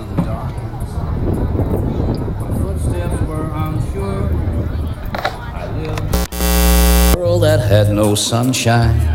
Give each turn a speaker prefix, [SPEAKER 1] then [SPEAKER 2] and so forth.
[SPEAKER 1] the darkness. Footsteps were unsure. I lived in a world that had no sunshine.